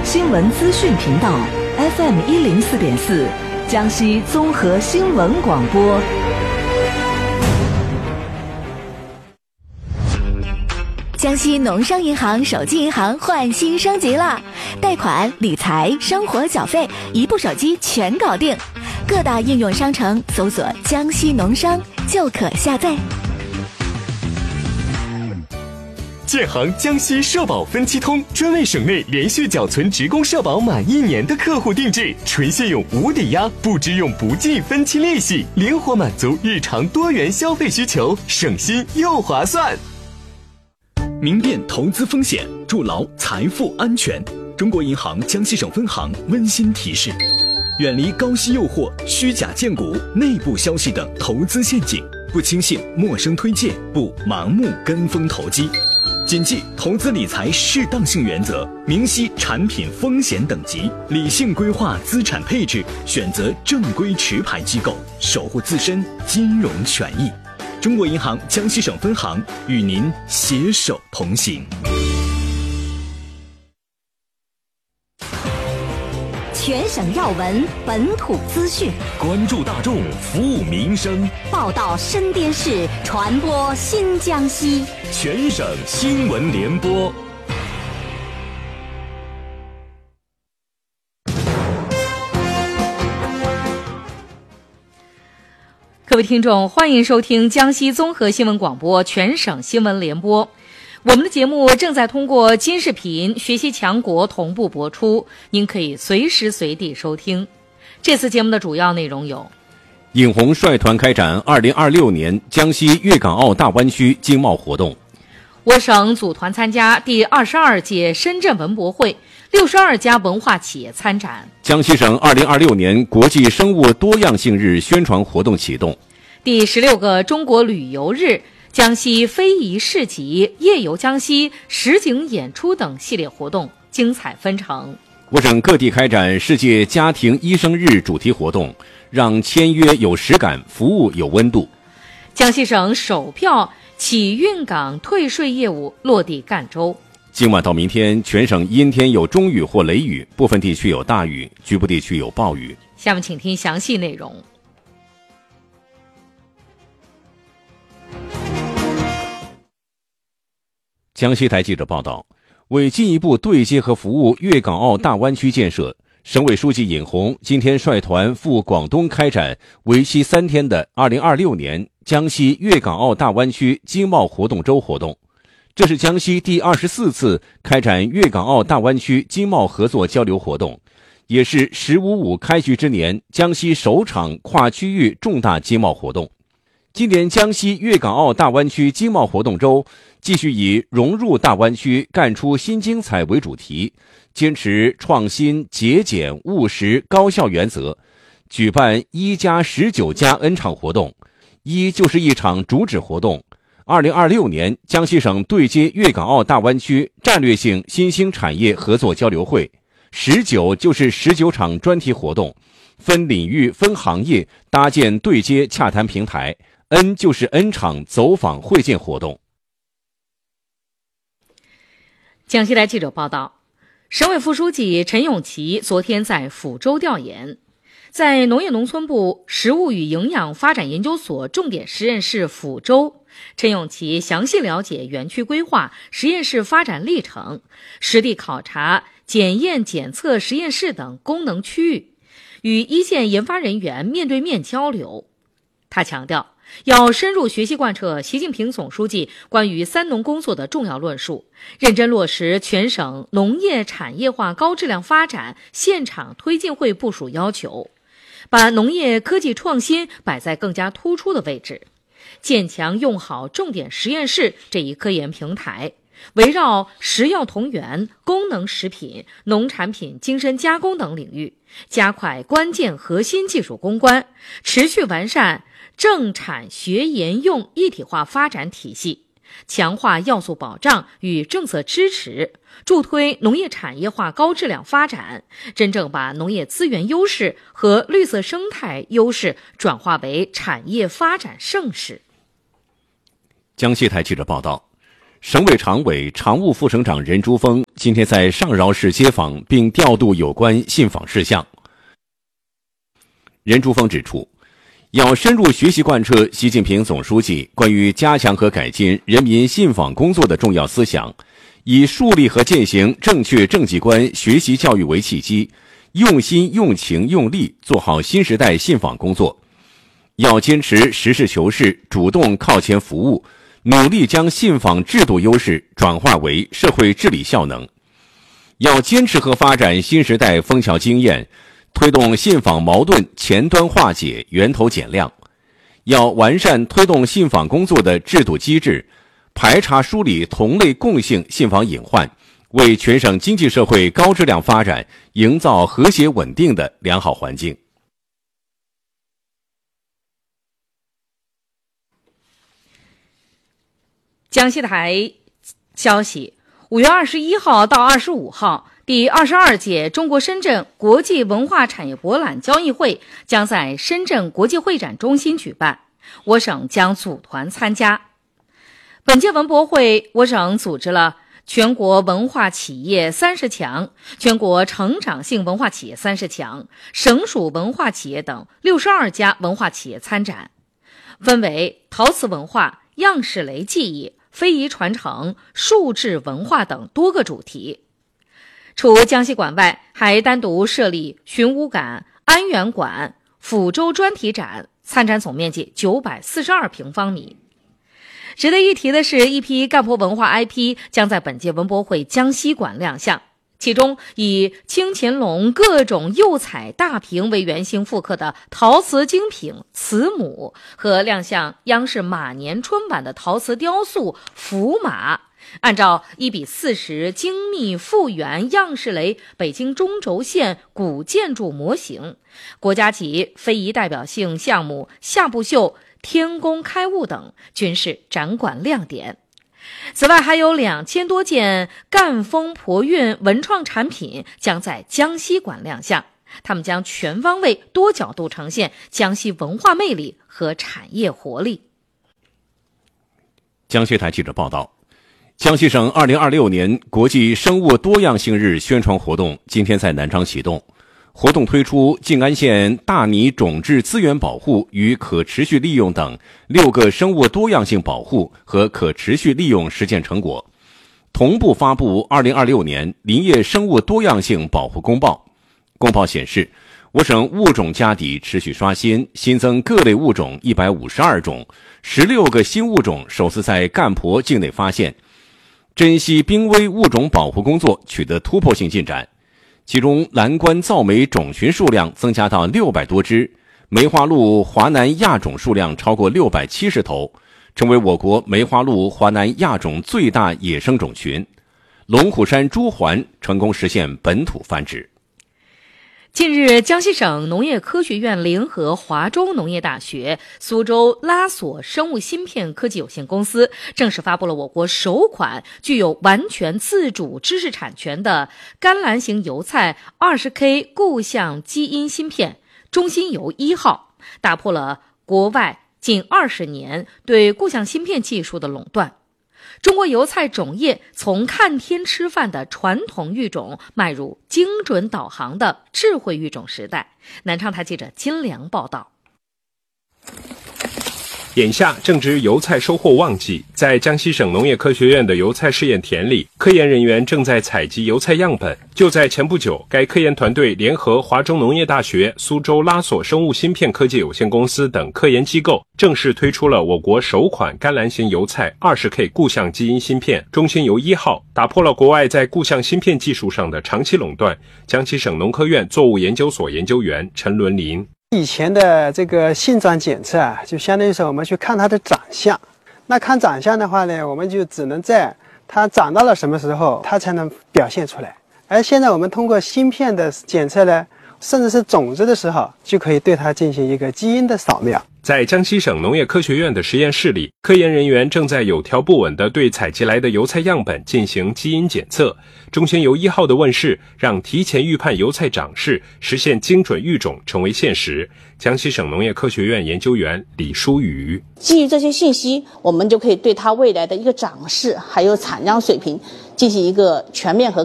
新闻资讯频道 FM104.4，江西综合新闻广播。 江西农商银行手机银行换新升级了，贷款、理财、生活缴费，一部手机全搞定。各大应用商城搜索“江西农商”就可下载。 建行江西社保分期通专为省内连续缴存职工社保满1年的客户定制，纯现用无抵押，不支用不计分期利息，灵活满足日常多元消费需求，省心又划算。 明辨投资风险，筑牢财富安全。中国银行江西省分行温馨提示：远离高息诱惑、虚假荐股、内部消息等投资陷阱，不轻信陌生推荐，不盲目跟风投机。谨记投资理财适当性原则，明晰产品风险等级，理性规划资产配置，选择正规持牌机构，守护自身金融权益。中国银行江西省分行与您携手同行。 全省要闻，本土资讯， 关注大众，服务民生， 报道身边事，传播新江西。 全省新闻联播。 各位听众，欢迎收听江西综合新闻广播全省新闻联播。我们的节目正在通过金视频、学习强国同步播出，您可以随时随地收听。这次节目的主要内容有： 尹红率团开展2026年江西粤港澳大湾区经贸活动； 我省组团参加第22届深圳文博会，62家文化企业参展； 江西省2026年国际生物多样性日宣传活动启动； 第16个中国旅游日，江西非遗市集、夜游江西、实景演出等系列活动精彩纷呈。 我省各地开展世界家庭医生日主题活动，让签约有实感，服务有温度。 江西省首票启运港退税业务落地赣州。 今晚到明天，全省阴天有中雨或雷雨，部分地区有大雨，局部地区有暴雨。 下面请听详细内容。 江西台记者报道，为进一步对接和服务粤港澳大湾区建设，省委书记尹红今天率团赴广东开展为期3天的2026年江西粤港澳大湾区经贸活动周活动。这是江西第24次开展粤港澳大湾区经贸合作交流活动，也是“15+5”开局之年江西首场跨区域重大经贸活动。今年江西粤港澳大湾区经贸活动周继续以融入大湾区干出新精彩为主题，坚持创新、节俭、务实、高效原则，举办1+19+N 场活动。1就是一场主旨活动，2026年江西省对接粤港澳大湾区战略性新兴产业合作交流会；19就是19场专题活动，分领域分行业搭建对接洽谈平台；N 就是 N 场走访会见活动。 江西台记者报道，省委副书记陈永奇昨天在抚州调研，在农业农村部食物与营养发展研究所重点实验室抚州，陈永奇详细了解园区规划、实验室发展历程，实地考察检验检测实验室等功能区域，与一线研发人员面对面交流。他强调，要深入学习贯彻习近平总书记关于3农工作的重要论述，认真落实全省农业产业化高质量发展现场推进会部署要求，把农业科技创新摆在更加突出的位置，坚强用好重点实验室这一科研平台，围绕食药同源、功能食品、农产品精深加工等领域，加快关键核心技术攻关，持续完善政产学研用一体化发展体系，强化要素保障与政策支持，助推农业产业化高质量发展，真正把农业资源优势和绿色生态优势转化为产业发展盛世。 江西台记者报道， 省委常委、常务副省长任珠峰今天在上饶市接访并调度有关信访事项。任珠峰指出，要深入学习贯彻习近平总书记关于加强和改进人民信访工作的重要思想，以树立和践行正确政绩观学习教育为契机，用心、用情、用力做好新时代信访工作。要坚持实事求是、主动靠前服务，努力将信访制度优势转化为社会治理效能。要坚持和发展新时代枫桥经验，推动信访矛盾前端化解、源头减量。要完善推动信访工作的制度机制，排查梳理同类共性信访隐患，为全省经济社会高质量发展营造和谐稳定的良好环境。 江西台消息，5月21号到25号，第22届中国深圳国际文化产业博览交易会将在深圳国际会展中心举办，我省将组团参加。本届文博会，我省组织了全国文化企业30强、全国成长性文化企业30强、省属文化企业等62家文化企业参展，分为陶瓷文化、样式雷技艺、非遗传承、数字文化等多个主题。除江西馆外，还单独设立寻武馆、安源馆、抚州专题展，参展总面积942平方米。值得一提的是，一批赣坡文化 IP 将在本届文博会江西馆亮相，其中以清乾隆各种釉彩大瓶为原型复刻的陶瓷精品瓷母和亮相央视马年春晚的陶瓷雕塑福马，按照1:40精密复原样式雷北京中轴线古建筑模型，国家级非遗代表性项目夏布秀、天工开物等均是展馆亮点。此外，还有2000多件赣风婆韵文创产品将在江西馆亮相，他们将全方位多角度呈现江西文化魅力和产业活力。 江西台记者报道，江西省2026年国际生物多样性日宣传活动今天在南昌启动。活动推出静安县大拟种质资源保护与可持续利用等6个生物多样性保护和可持续利用实践成果，同步发布2026年林业生物多样性保护公报。公报显示，我省物种家底持续刷新，新增各类物种152种，16个新物种首次在赣坡境内发现，珍稀濒危物种保护工作取得突破性进展。其中蓝冠皂莓种群数量增加到600多只，梅花鹿华南亚种数量超过670头，成为我国梅花鹿华南亚种最大野生种群。龙虎山朱鹮成功实现本土繁殖。 近日，江西省农业科学院联合华中农业大学、苏州拉索生物芯片科技有限公司正式发布了我国首款具有完全自主知识产权的甘蓝型油菜 20K 固相基因芯片中芯油1号，打破了国外近20年对固相芯片技术的垄断。中国油菜种业从看天吃饭的传统育种迈入精准导航的智慧育种时代。南昌台记者金良报道。 眼下正值油菜收获旺季，在江西省农业科学院的油菜试验田里，科研人员正在采集油菜样本。就在前不久，该科研团队联合华中农业大学、苏州拉索生物芯片科技有限公司等科研机构，正式推出了我国首款甘蓝型油菜 20K 固相基因芯片中芯油1号，打破了国外在固相芯片技术上的长期垄断。江西省农科院作物研究所研究员陈伦林。 以前的这个性状检测啊，就相当于是我们去看它的长相。那看长相的话呢，我们就只能在它长到了什么时候，它才能表现出来。而现在我们通过芯片的检测呢， 甚至是种子的时候，就可以对它进行一个基因的扫描。 在江西省农业科学院的实验室里，科研人员正在有条不紊地对采集来的油菜样本进行基因检测。中兴油1号的问世，让提前预判油菜长势、实现精准育种成为现实。江西省农业科学院研究员李淑宇： 基于这些信息，我们就可以对它未来的一个长势还有产量水平进行一个全面和